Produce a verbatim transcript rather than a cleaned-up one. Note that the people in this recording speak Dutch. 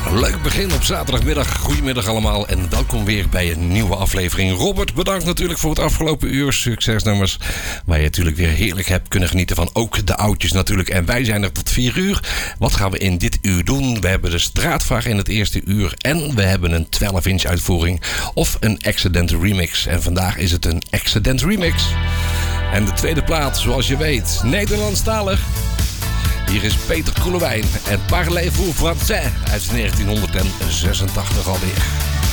Leuk begin op zaterdagmiddag. Goedemiddag allemaal en welkom weer bij een nieuwe aflevering. Robert, bedankt natuurlijk voor het afgelopen uur. Succesnummers waar je natuurlijk weer heerlijk hebt kunnen genieten van. Ook de oudjes natuurlijk. En wij zijn er tot vier uur. Wat gaan we in dit uur doen? We hebben de straatvraag in het eerste uur. En we hebben een twaalf inch uitvoering of een accident remix. En vandaag is het een accident remix. En de tweede plaat, zoals je weet, Nederlandstalig. Hier is Peter Koelewijn en Parlez-vous français uit negentienhonderdzesentachtig alweer.